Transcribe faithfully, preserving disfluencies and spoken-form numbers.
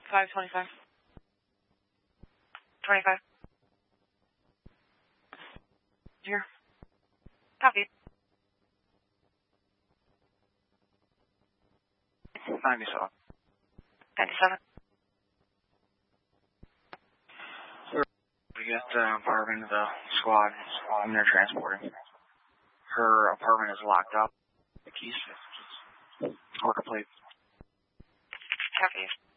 five twenty-five. twenty-five. Here. Copy. ninety-seven. ninety-seven. We get the apartment of the squad, and they're transporting. Her apartment is locked up. The keys. Work a plate. Copy.